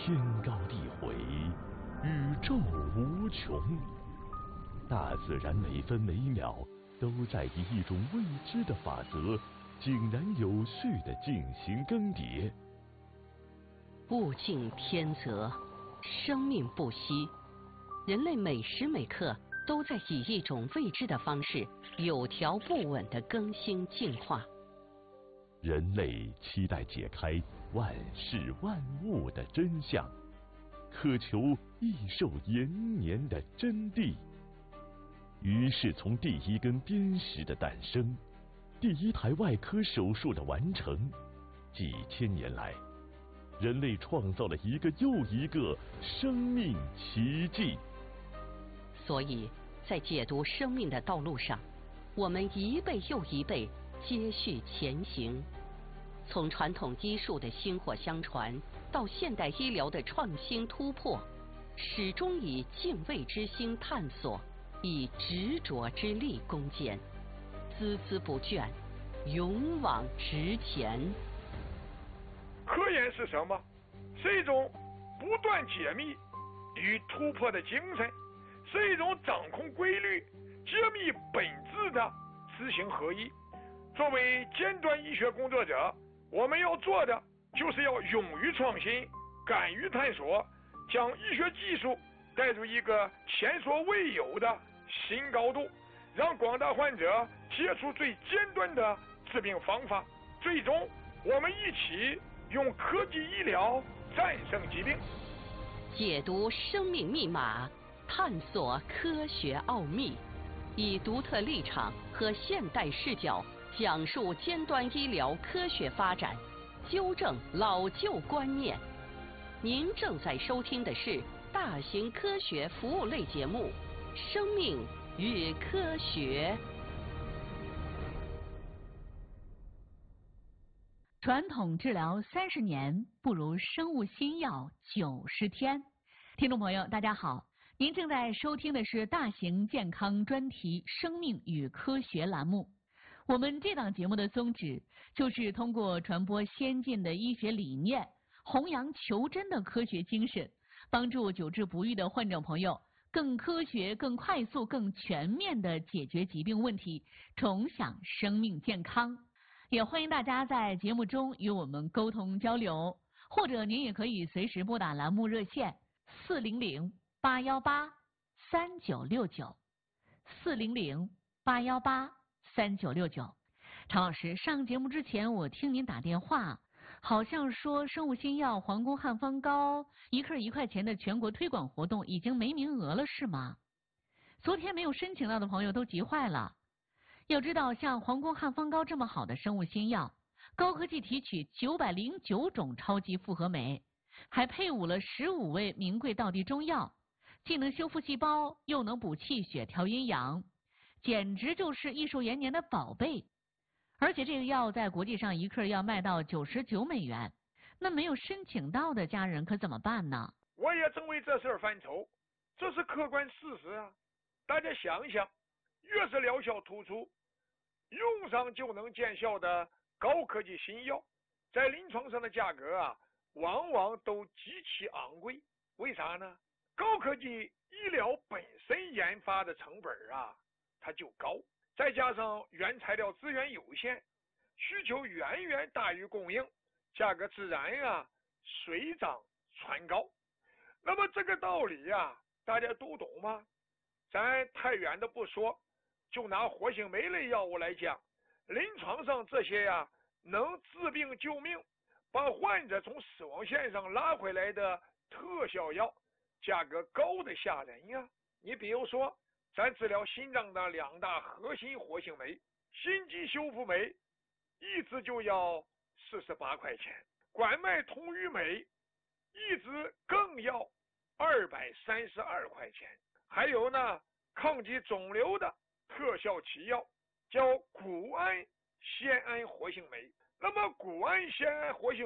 天高地回，宇宙无穷。大自然每分每秒都在以一种未知的法则，井然有序地进行更迭。 物竞天择，生命不息，人类每时每刻都在以一种未知的方式，有条不紊地更新进化。 人类期待解开万事万物的真相，渴求益寿延年的真谛。于是从第一根砭石的诞生，第一台外科手术的完成，几千年来，人类创造了一个又一个生命奇迹。 所以在解读生命的道路上，我们一辈又一辈接续前行，从传统医术的薪火相传到现代医疗的创新突破，始终以敬畏之心探索，以执着之力攻坚，孜孜不倦，勇往直前。 科研是什么？是一种不断解密与突破的精神，是一种掌控规律、揭秘本质的知行合一。作为尖端医学工作者，我们要做的就是要勇于创新，敢于探索，将医学技术带入一个前所未有的新高度，让广大患者接触最尖端的治病方法。最终，我们一起用科技医疗战胜疾病， 解读生命密码，探索科学奥秘，以独特立场和现代视角讲述尖端医疗科学发展，纠正老旧观念。您正在收听的是大型科学服务类节目《生命与科学》。 传统治疗30年，不如生物新药90天。听众朋友，大家好，您正在收听的是大型健康专题《生命与科学》栏目。我们这档节目的宗旨就是通过传播先进的医学理念，弘扬求真的科学精神，帮助久治不愈的患者朋友更科学、更快速、更全面地解决疾病问题，重享生命健康。也欢迎大家在节目中与我们沟通交流，或者您也可以随时拨打栏目热线400-818-3969 400-818-3969。常老师，上节目之前我听您打电话，好像说生物新药皇宫汉方膏1克1块钱的全国推广活动已经没名额了，是吗？昨天没有申请到的朋友都急坏了。要知道，像皇宫汉方膏这么好的生物新药，高科技提取909种超级复合酶，还配伍了15味名贵道地中药，既能修复细胞，又能补气血、调阴阳，简直就是益寿延年的宝贝。而且这个药在国际上1克要卖到99美元，那没有申请到的家人可怎么办呢？ 我也正为这事儿犯愁，这是客观事实啊！大家想一想，越是疗效突出，用上就能见效的高科技新药，在临床上的价格啊，往往都极其昂贵。为啥呢？高科技医疗本身研发的成本啊，它就高，再加上原材料资源有限，需求远远大于供应，价格自然啊水涨船高。那么这个道理啊，大家都懂吗？咱太远的不说，就拿活性酶类药物来讲，临床上这些呀，能治病救命，把患者从死亡线上拉回来的特效药，价格高得吓人呀！你比如说，咱治疗心脏的2大核心活性酶，心肌修复酶一支就要48块钱，管脉通瘀酶一支更要232块钱。还有呢，抗击肿瘤的特效奇药叫谷氨酰胺活性酶。那么谷氨酰胺活性